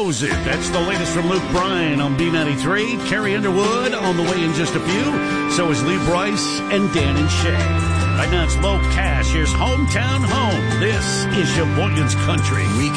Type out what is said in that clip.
knows it. That's the latest from Luke Bryan on B93. Carrie Underwood on the way in just a few. So is Lee Bryce and Dan and Shay. Right now it's Low Cash. Here's Hometown Home. This is Sheboygan's Country. We